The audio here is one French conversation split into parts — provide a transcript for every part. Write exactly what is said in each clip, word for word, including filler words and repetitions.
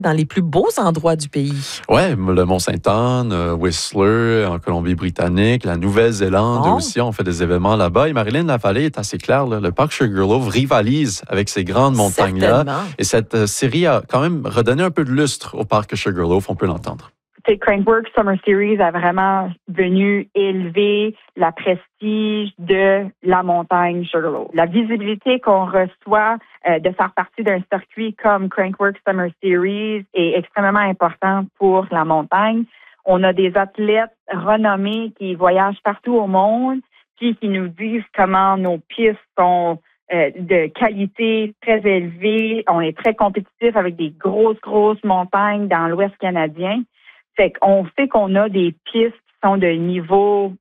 dans les plus beaux endroits du pays. Oui, le Mont-Sainte-Anne, euh, Whistler, en Colombie-Britannique, la Nouvelle-Zélande Bon. aussi, on fait des événements là-bas. Et Marilyn Lavallée est assez claire, là, le parc Sugarloaf rivalise avec ces grandes montagnes-là. Certainement. Et cette euh, série a quand même redonné un peu de lustre au parc Sugarloaf, on peut l'entendre. C'est Crankworx Summer Series a vraiment venu élever la prestige de la montagne Sugarloaf. La visibilité qu'on reçoit euh, de faire partie d'un circuit comme Crankworx Summer Series est extrêmement importante pour la montagne. On a des athlètes renommés qui voyagent partout au monde, puis qui nous disent comment nos pistes sont euh, de qualité très élevée. On est très compétitif avec des grosses, grosses montagnes dans l'Ouest canadien. Fait qu'on sait qu'on a des pistes qui sont de niveau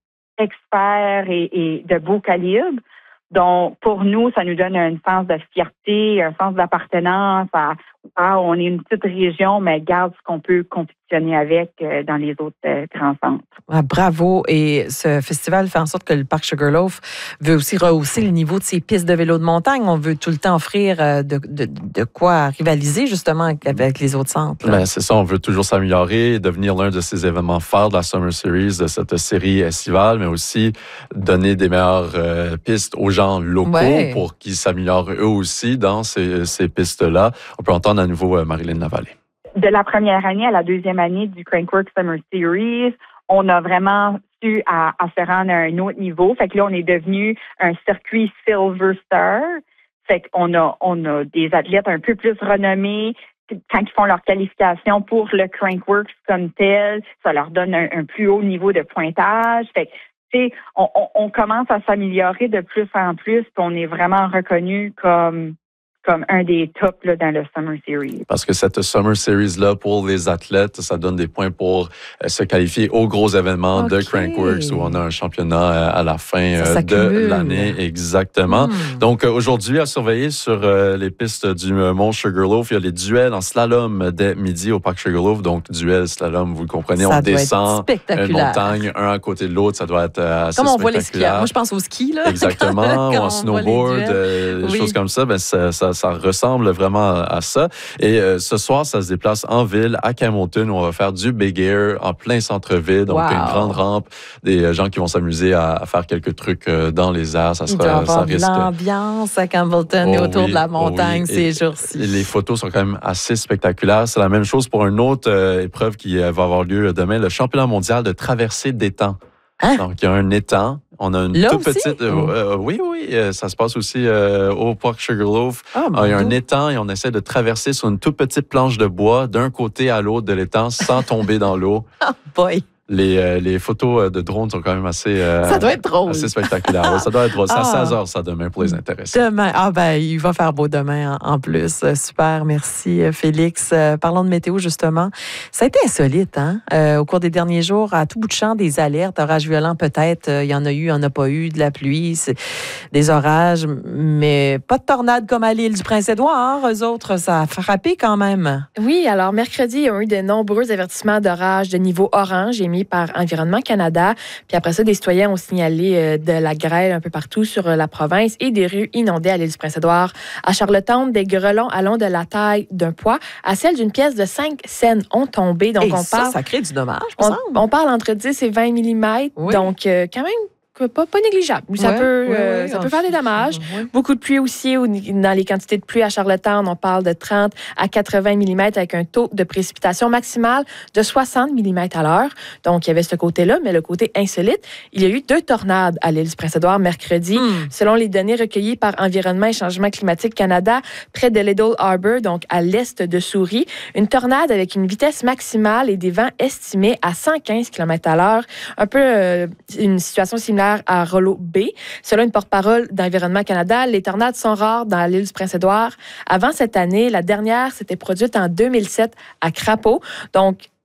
expert et, et de beau calibre. Donc, pour nous, ça nous donne un sens de fierté, un sens d'appartenance à, à on est une petite région, mais garde ce qu'on peut compétitionner avec euh, dans les autres euh, grands centres. Ah, bravo. Et ce festival fait en sorte que le parc Sugarloaf veut aussi rehausser le niveau de ses pistes de vélo de montagne. On veut tout le temps offrir euh, de, de, de quoi rivaliser justement avec les autres centres. Ben, c'est ça, on veut toujours s'améliorer et devenir l'un de ces événements phares de la Summer Series, de cette série estivale, mais aussi donner des meilleures euh, pistes aux gens locaux ouais. pour qu'ils s'améliorent eux aussi dans ces, ces pistes-là. On peut entendre à nouveau euh, Marilyn Lavallée. De la première année à la deuxième année du Crankworx Summer Series, on a vraiment su à, à se rendre à un autre niveau. Fait que là, on est devenu un circuit Silver Star. Fait qu'on a, on a des athlètes un peu plus renommés. Quand ils font leur qualification pour le Crankworx comme tel, ça leur donne un, un plus haut niveau de pointage. Fait que, tu sais, on, on, on commence à s'améliorer de plus en plus, puis on est vraiment reconnu comme comme un des tops là, dans le Summer Series. Parce que cette Summer Series-là, pour les athlètes, ça donne des points pour euh, se qualifier aux gros événements okay. de Crankworx, où on a un championnat euh, à la fin euh, de l'année. Exactement. Mm. Donc, euh, aujourd'hui, à surveiller sur euh, les pistes du euh, Mont Sugarloaf, il y a les duels en slalom dès midi au parc Sugarloaf. Donc, duel, slalom, vous le comprenez, ça on descend une montagne, un à côté de l'autre. Ça doit être euh, assez Comme on spectaculaire. voit les skieurs. Moi, je pense au ski, là. Exactement. Ou en snowboard, euh, des oui. choses comme ça. Ben, ça, ça Ça ressemble vraiment à ça. Et euh, ce soir, ça se déplace en ville, à Campbellton, où on va faire du Big Air en plein centre-ville. Donc, wow. une grande rampe, des gens qui vont s'amuser à, à faire quelques trucs euh, dans les airs. Ça sera, Il doit y avoir ça risque... l'ambiance à Campbellton oh, et autour oui, de la montagne oh, oui. ces jours-ci. Les photos sont quand même assez spectaculaires. C'est la même chose pour une autre euh, épreuve qui euh, va avoir lieu demain, le championnat mondial de traversée d'étangs. Hein? Donc, il y a un étang. On a une Là toute aussi? petite. Euh, euh, oui, oui, euh, ça se passe aussi euh, au parc Sugarloaf. Oh, euh, il y a un étang et on essaie de traverser sur une toute petite planche de bois d'un côté à l'autre de l'étang sans tomber dans l'eau. Oh boy! Les, euh, les photos de drones sont quand même assez, euh, ça doit être drôle. assez spectaculaires. Ouais, ça doit être drôle. C'est à seize heures, ça, demain, pour les intéressés. Demain. Ah, ben, il va faire beau demain en, en plus. Super. Merci, Félix. Euh, parlons de météo, justement. Ça a été insolite, hein? Euh, au cours des derniers jours, à tout bout de champ, des alertes, orages violents peut-être. Il euh, y en a eu, il n'y en a pas eu, de la pluie, des orages, mais pas de tornades comme à l'île du Prince-Édouard. Eux autres, ça a frappé quand même. Oui, alors mercredi, il y a eu de nombreux avertissements d'orages de niveau orange émis par Environnement Canada. Puis après ça, des citoyens ont signalé euh, de la grêle un peu partout sur euh, la province et des rues inondées à l'île du Prince-Édouard. À Charlottetown, des grêlons allant de la taille d'un poids à celle d'une pièce de cinq cents ont tombé. Donc, et on ça, parle, ça crée du dommage, on, on parle entre dix et vingt millimètres. Oui. Donc, euh, quand même, Pas, pas négligeable. Ça, ouais, peut, ouais, euh, ouais, ça peut faire des dommages. Ouais. Beaucoup de pluie aussi. Dans les quantités de pluie à Charlottetown, on parle de trente à quatre-vingts millimètres avec un taux de précipitation maximale de soixante millimètres à l'heure. Donc, il y avait ce côté-là, mais le côté insolite, il y a eu deux tornades à l'île du Prince-Édouard mercredi. Mm. Selon les données recueillies par Environnement et Changement climatique Canada, près de Liddell Harbour, donc à l'est de Souris, une tornade avec une vitesse maximale et des vents estimés à cent quinze kilomètres à l'heure. Un peu euh, une situation similaire à Rollo Bay. Selon une porte-parole d'Environnement Canada, les tornades sont rares dans l'île du Prince-Édouard. Avant cette année, la dernière s'était produite en deux mille sept à Crapaud. Donc,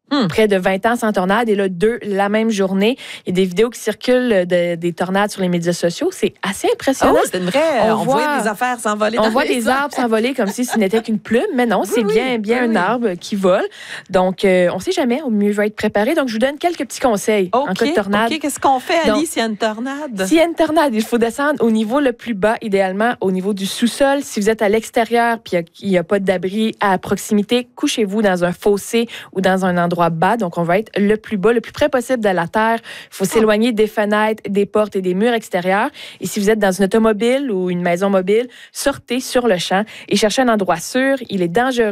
Hmm. Près de vingt ans sans tornade et là, deux la même journée. Il y a des vidéos qui circulent de, des tornades sur les médias sociaux. C'est assez impressionnant. Oh, c'est une vraie... On, on voit, voit des affaires s'envoler. On voit des arbres s'envoler comme si ce n'était qu'une plume. Mais non, c'est oui, bien, bien oui, un oui. arbre qui vole. Donc, euh, on ne sait jamais. Au mieux va être préparé. Donc, je vous donne quelques petits conseils okay, en cas de tornade. OK, qu'est-ce qu'on fait, Ali, s'il y a une tornade? S'il y a une tornade, il faut descendre au niveau le plus bas, idéalement au niveau du sous-sol. Si vous êtes à l'extérieur et qu'il n'y a, a pas d'abri à proximité, couchez-vous dans un fossé ou dans un endroit bas. Donc, on va être le plus bas, le plus près possible de la terre. Il faut s'éloigner des fenêtres, des portes et des murs extérieurs. Et si vous êtes dans une automobile ou une maison mobile, sortez sur le champ et cherchez un endroit sûr. Il est dangereux